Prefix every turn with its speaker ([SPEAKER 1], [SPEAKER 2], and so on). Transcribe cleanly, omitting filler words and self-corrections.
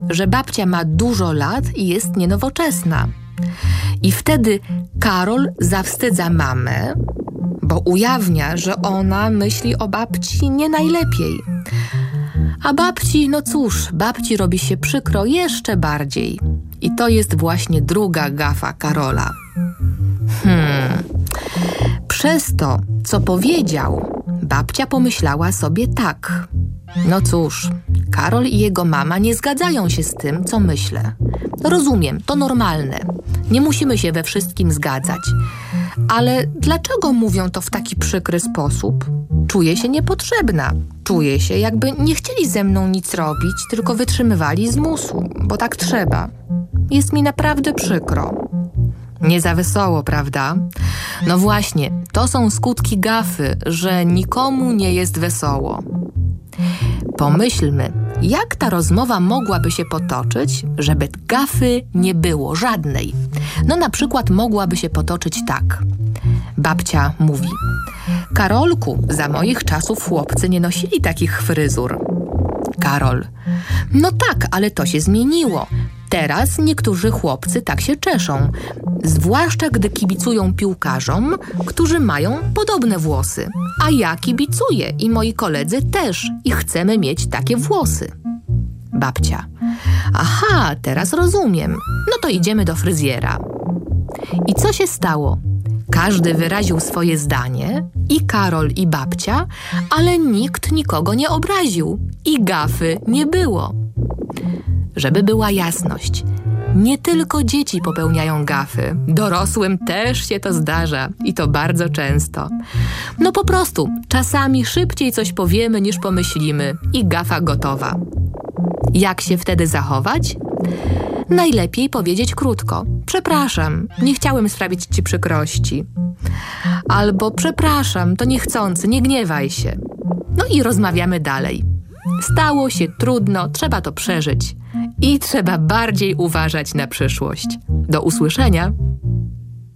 [SPEAKER 1] że babcia ma dużo lat i jest nienowoczesna. I wtedy Karol zawstydza mamę, bo ujawnia, że ona myśli o babci nie najlepiej. A babci, no cóż, babci robi się przykro jeszcze bardziej. I to jest właśnie druga gafa Karola. Przez to, co powiedział, babcia pomyślała sobie tak. No cóż, Karol i jego mama nie zgadzają się z tym, co myślę. Rozumiem, to normalne. Nie musimy się we wszystkim zgadzać. Ale dlaczego mówią to w taki przykry sposób? Czuję się niepotrzebna. Czuję się, jakby nie chcieli ze mną nic robić, tylko wytrzymywali z musu, bo tak trzeba. Jest mi naprawdę przykro. Nie za wesoło, prawda? No właśnie, to są skutki gafy, że nikomu nie jest wesoło. Pomyślmy, jak ta rozmowa mogłaby się potoczyć, żeby gafy nie było żadnej. No na przykład mogłaby się potoczyć tak. Babcia mówi: Karolku, za moich czasów chłopcy nie nosili takich fryzur. Karol: no tak, ale to się zmieniło. Teraz niektórzy chłopcy tak się czeszą, zwłaszcza gdy kibicują piłkarzom, którzy mają podobne włosy. A ja kibicuję i moi koledzy też i chcemy mieć takie włosy. Babcia: aha, teraz rozumiem. No to idziemy do fryzjera. I co się stało? Każdy wyraził swoje zdanie, i Karol, i babcia, ale nikt nikogo nie obraził i gafy nie było. Żeby była jasność, nie tylko dzieci popełniają gafy. Dorosłym też się to zdarza i to bardzo często. No po prostu, czasami szybciej coś powiemy niż pomyślimy i gafa gotowa. Jak się wtedy zachować? Najlepiej powiedzieć krótko: przepraszam, nie chciałem sprawić ci przykrości. Albo przepraszam, to niechcący, nie gniewaj się. No i rozmawiamy dalej. Stało się trudno, trzeba to przeżyć. I trzeba bardziej uważać na przyszłość. Do usłyszenia!